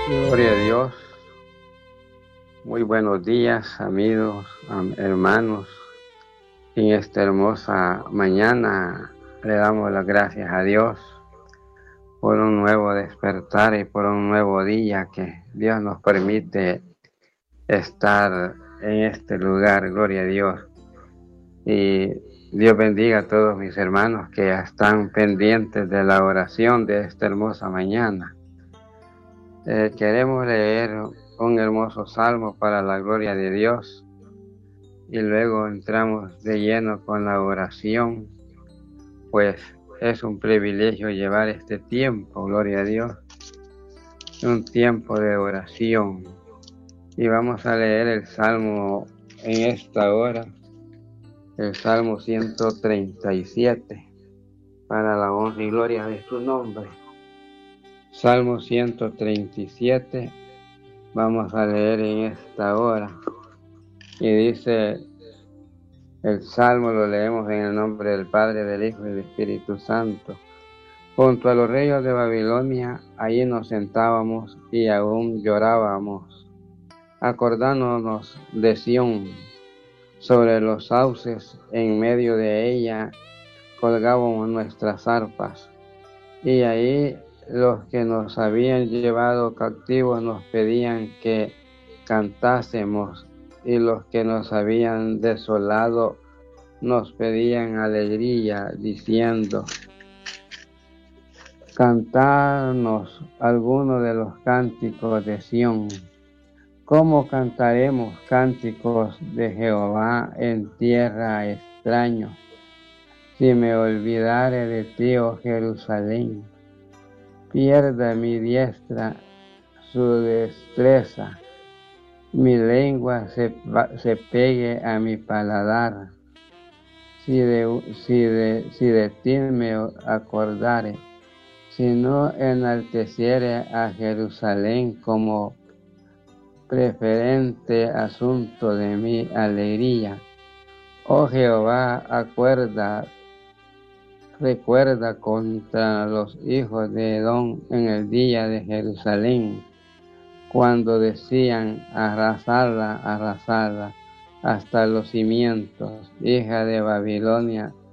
Gloria a Dios. Muy buenos días, amigos, hermanos. En esta hermosa mañana le damos las gracias a Dios por un nuevo despertar y por un nuevo día que Dios nos permite estar en este lugar. Gloria a Dios. Y Dios bendiga a todos mis hermanos que están pendientes de la oración de esta hermosa mañana. Queremos leer un hermoso salmo para la gloria de Dios y luego entramos de lleno con la oración, pues es un privilegio llevar este tiempo, gloria a Dios, un tiempo de oración. Y vamos a leer el salmo en esta hora, el salmo 137, para la honra y gloria de su nombre. Salmo 137. Vamos a leer en esta hora. Y dice, el Salmo lo leemos en el nombre del Padre, del Hijo y del Espíritu Santo. Junto a los reyes de Babilonia, allí nos sentábamos y aún llorábamos, acordándonos de Sión. Sobre los sauces, en medio de ella, colgábamos nuestras arpas. Y ahí los que nos habían llevado cautivos nos pedían que cantásemos, y los que nos habían desolado nos pedían alegría, diciendo: cantadnos alguno de los cánticos de Sión. ¿Cómo cantaremos cánticos de Jehová en tierra extraña? Si me olvidare de ti, oh Jerusalén, pierda mi diestra su destreza, mi lengua se pegue a mi paladar. Si de ti me acordare, si no enalteciere a Jerusalén como preferente asunto de mi alegría. Oh Jehová, recuerda contra los hijos de Edom en el día de Jerusalén, cuando decían: arrasarla hasta los cimientos, hija de Babilonia,